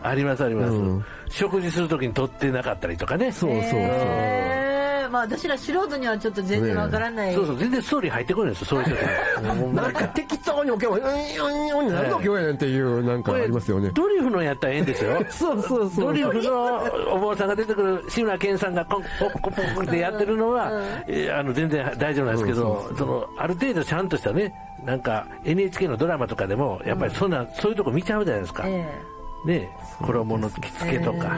ありますあります、食事するときに取ってなかったりとかね。 そうそうそう。 まあ私ら素人にはちょっと全然わからない、 そうそう、全然ストーリー入ってこないんですよ、そういう人なんか適当におけば何の今日やねんっていうなんかありますよね。 ドリフのやったらええんですよ。 そうそうそう。 ドリフのお坊さんが出てくる志村けんさんがポンポンポンポンってやってるのは、全然大丈夫なんですけど、そのある程度ちゃんとしたね、なんか NHK のドラマとかでもやっぱりそういうとこ見ちゃうじゃないですか、ね、衣の着付けとか、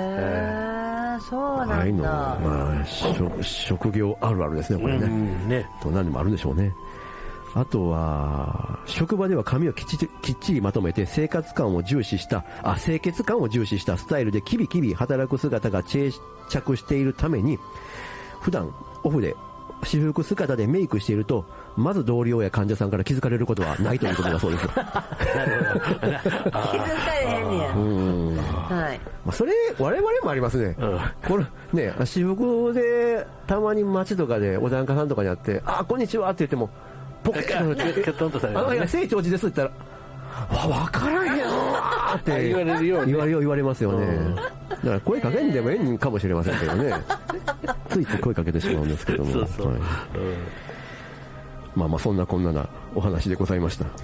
そうなんだ。 まあ、職業あるあるですねこれね。ね、と何でもあるでしょうね。あとは職場では髪をきっちりまとめて清潔感を重視したスタイルでキビキビ働く姿が定着しているために、普段オフで私服姿でメイクしていると、まず同僚や患者さんから気づかれることはないということだそうです。 気づかれへんねや。はい。 まあ、それ我々もありますね。これね、私服でたまに街とかでお檀家さんとかに会って、あ、こんにちはって言ってもポケッとされて、いや清張寺ですって言ったら、わからんやろって言われるように言われますよね。だから声かけんでもええんかもしれませんけどね。ついつい声かけてしまうんですけども。そうそう、はい、まあまあそんなこんななお話でございました。はい、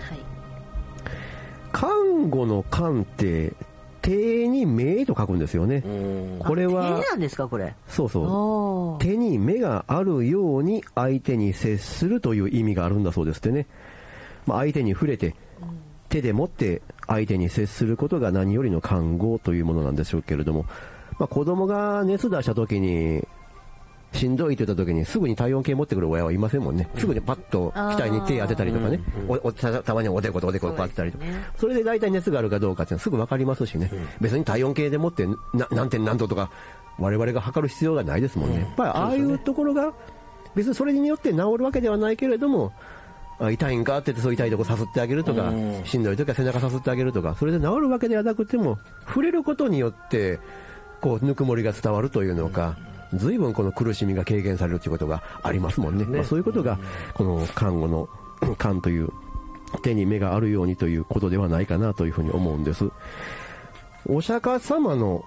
看護の看って手に目と書くんですよね。これは手なんですかこれ。 そうそう。手に目があるように相手に接するという意味があるんだそうですってね。まあ、相手に触れて、手で持って相手に接することが何よりの看護というものなんでしょうけれども、まあ、子供が熱出した時にしんどいって言った時にすぐに体温計持ってくる親はいませんもんね。すぐにパッと額に手当てたりとかね、たまにおでことおでこを当てたりとか、それで大体熱があるかどうかっていうのはすぐ分かりますしね、別に体温計で持って何点何度とか我々が測る必要がないですもんね。やっぱりああいうところが別にそれによって治るわけではないけれども、痛いんかって言ってそう痛いとこさすってあげるとか、しんどい時は背中さすってあげるとか、それで治るわけではなくても触れることによってこうぬくもりが伝わるというのか、随分この苦しみが軽減されるということがありますもんね。まあ、そういうことがこの看護の看という手に目があるようにということではないかなというふうに思うんです。お釈迦様の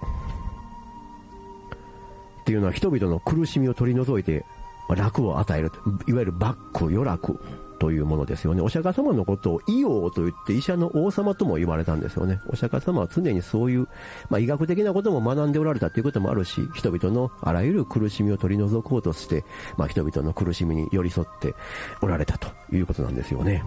っていうのは人々の苦しみを取り除いて楽を与える、いわゆるバック余楽というものですよね。お釈迦様のことを医王と言って医者の王様とも言われたんですよね。お釈迦様は常にそういう、医学的なことも学んでおられたということもあるし、人々のあらゆる苦しみを取り除こうとして、人々の苦しみに寄り添っておられたということなんですよね。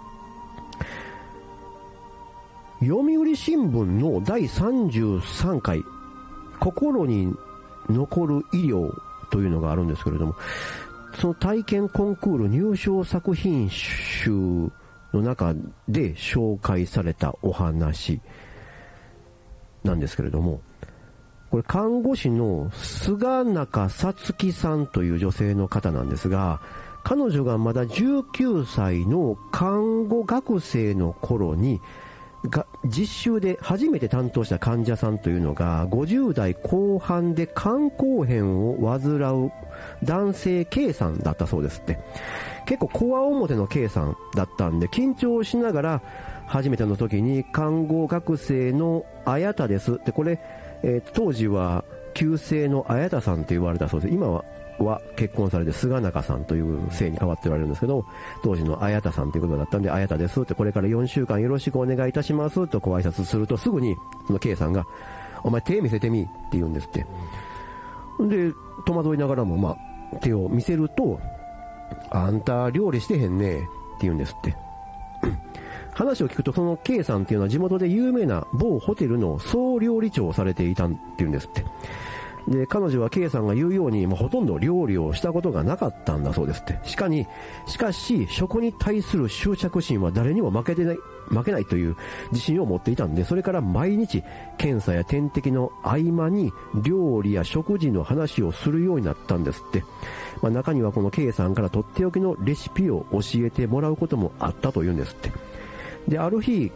読売新聞の第33回心に残る医療というのがあるんですけれども、その体験コンクール入賞作品集の中で紹介されたお話なんですけれども、これ看護師の菅中さつきさんという女性の方なんですが、彼女がまだ19歳の看護学生の頃に実習で初めて担当した患者さんというのが50代後半で肝硬変を患う男性 K さんだったそうですって。結構こわ表の K さんだったんで緊張しながら初めての時に看護学生の綾田ですって、これ、当時は旧姓の綾田さんって言われたそうです。今は結婚されて菅中さんという姓に変わっておられるんですけど、当時の綾田さんということだったんで、綾田ですって、これから4週間よろしくお願いいたしますとご挨拶すると、すぐにその K さんがお前手見せてみって言うんですって。で戸惑いながらも手を見せると、あんた料理してへんねって言うんですって話を聞くと、その K さんっていうのは地元で有名な某ホテルの総料理長をされていたって言うんですって。で彼女は K さんが言うように、ほとんど料理をしたことがなかったんだそうですって。しかし食に対する執着心は誰にも負けないという自信を持っていたんで、それから毎日検査や点滴の合間に料理や食事の話をするようになったんですって。中にはこの K さんからとっておきのレシピを教えてもらうこともあったというんですって。である日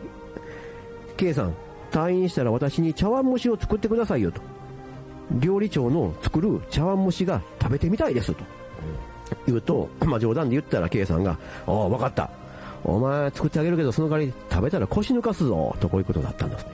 K さん、退院したら私に茶碗蒸しを作ってくださいよと。料理長の作る茶碗蒸しが食べてみたいですと言うと、冗談で言ったら K さんが、分かった、お前作ってあげるけどその代わり食べたら腰抜かすぞと、こういうことだったんです。